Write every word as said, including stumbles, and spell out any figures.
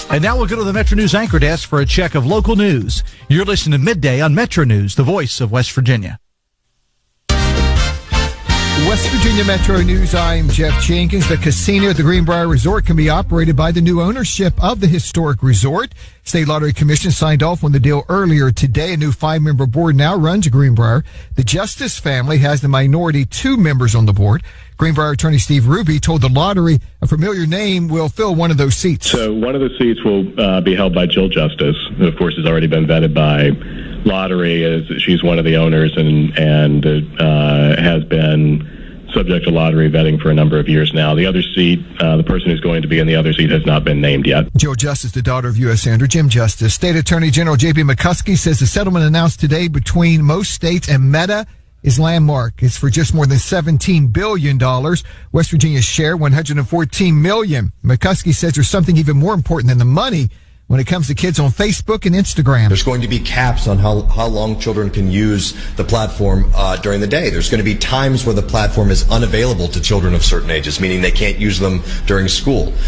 And now we'll go to the Metro News Anchor Desk for a check of local news. You're listening to Midday on Metro News, the voice of West Virginia. West Virginia Metro News, I'm Jeff Jenkins. The casino at the Greenbrier Resort can be operated by the new ownership of the historic resort. State Lottery Commission signed off on the deal earlier today. A new five-member board now runs Greenbrier. The Justice family has the minority two members on the board. Greenbrier attorney Steve Ruby told the lottery a familiar name will fill one of those seats. So one of the seats will uh, be held by Jill Justice, who of course has already been vetted by Lottery, as she's one of the owners and and uh, has been subject to lottery vetting for a number of years now. The other seat, uh, the person who's going to be in the other seat has not been named yet. Jill Justice, the daughter of U S Senator Jim Justice. State Attorney General J B McCuskey says the settlement announced today between most states and Meta is landmark. It's for just more than seventeen billion dollars. West Virginia's share, one hundred fourteen million dollars. McCuskey says there's something even more important than the money when it comes to kids on Facebook and Instagram. There's going to be caps on how, how long children can use the platform uh, during the day. There's going to be times where the platform is unavailable to children of certain ages, meaning they can't use them during school.